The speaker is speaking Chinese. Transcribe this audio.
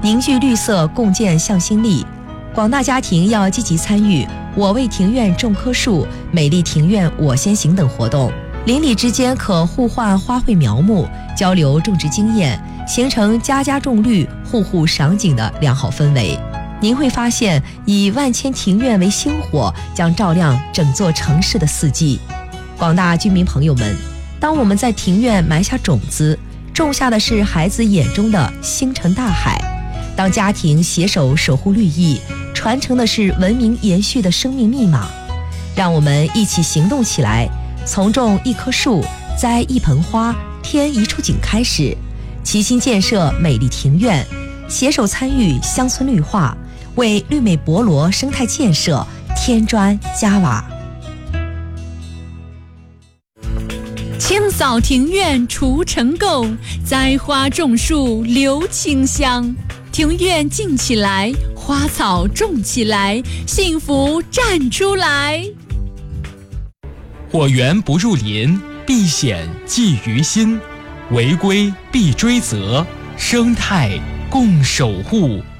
凝聚绿色，共建向心力。广大家庭要积极参与我为庭院种棵树、美丽庭院我先行等活动，邻里之间可互换花卉苗木，交流种植经验，形成家家种绿、户户赏景的良好氛围。您会发现，以万千庭院为星火，将照亮整座城市的四季。广大居民朋友们，当我们在庭院埋下种子，种下的是孩子眼中的星辰大海；当家庭携手守护绿意，传承的是文明延续的生命密码。让我们一起行动起来，从种一棵树、栽一盆花、添一处景开始，齐心建设美丽庭院，携手参与乡村绿化，为绿美博罗生态建设添砖加瓦。 清扫庭院除尘垢，栽花种树留清香。庭院静起来，花草种起来，幸福站出来。 火源不入林，避险忌于心，违规必追责，生态共守护。